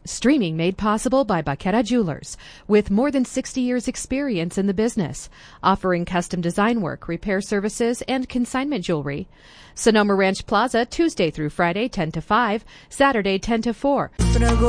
Streaming made possible by Baqueta Jewelers, with more than 60 years experience in the business, offering custom design work, repair services, and consignment jewelry. Sonoma Ranch Plaza, Tuesday through Friday, 10 to 5, Saturday, 10 to 4.